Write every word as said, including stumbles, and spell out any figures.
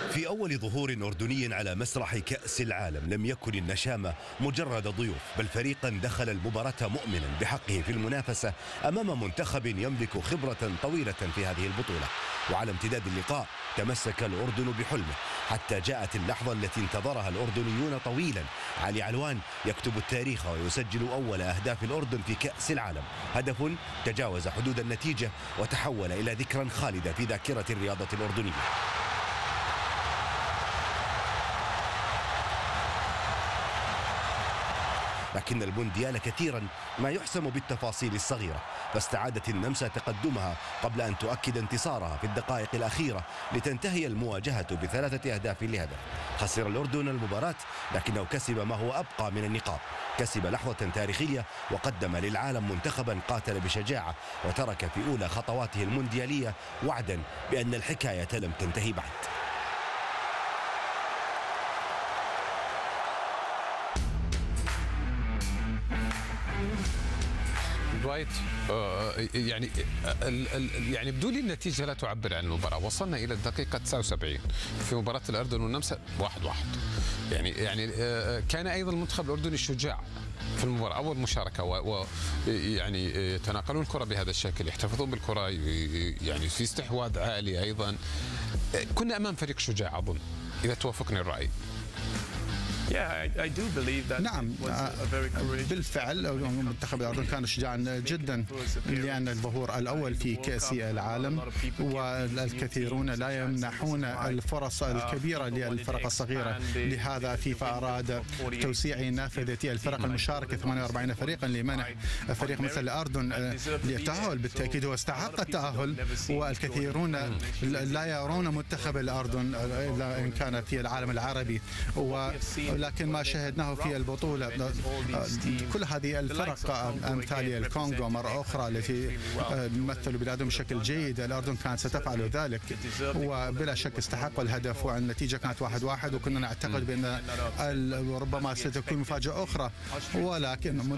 في أول ظهور أردني على مسرح كأس العالم لم يكن النشامة مجرد ضيوف، بل فريقا دخل المباراة مؤمنا بحقه في المنافسة أمام منتخب يملك خبرة طويلة في هذه البطولة. وعلى امتداد اللقاء تمسك الأردن بحلمه حتى جاءت اللحظة التي انتظرها الأردنيون طويلا. علي علوان يكتب التاريخ ويسجل أول أهداف الأردن في كأس العالم، هدف تجاوز حدود النتيجة وتحول إلى ذكرى خالدة في ذاكرة الرياضة الأردنية. لكن المونديال كثيرا ما يحسم بالتفاصيل الصغيرة، فاستعادت النمسا تقدمها قبل أن تؤكد انتصارها في الدقائق الأخيرة لتنتهي المواجهة بثلاثة أهداف لهدف. خسر الأردن المباراة لكنه كسب ما هو أبقى من النقاط، كسب لحظة تاريخية وقدم للعالم منتخبا قاتل بشجاعة وترك في أولى خطواته المونديالية وعدا بأن الحكاية لم تنتهي بعد. رايت يعني يعني بدون النتيجه لا تعبر عن المباراه. وصلنا الى الدقيقه تسعة وسبعين في مباراه الاردن والنمسا واحد واحد. يعني يعني كان ايضا المنتخب الاردني شجاع في المباراه، اول مشاركه ويعني يتناقلون الكره بهذا الشكل، يحتفظون بالكره، يعني في استحواذ عالي ايضا. كنا امام فريق شجاع اظن اذا توافقني الراي. نعم بالفعل منتخب الأردن كان شجاعا جدا، لأن الظهور الأول في كأس العالم والكثيرون لا يمنحون الفرص الكبيرة للفرق الصغيرة، لهذا فيفا أراد توسيع نافذة الفرق المشاركة ثمانية وأربعين فريقا لمنح فريق مثل الأردن للتأهل. بالتأكيد هو استحق التأهل، والكثيرون لا يرون منتخب الأردن إلا إن كان في العالم العربي، و لكن ما شاهدناه في البطولة كل هذه الفرق أمثال الكونغو مرة أخرى التي مثلوا بلادهم بشكل جيد، الأردن كانت ستفعل ذلك وبلا شك استحقوا الهدف، والنتيجة كانت واحد واحد، وكنا نعتقد بأن ربما ستكون مفاجأة أخرى، ولكن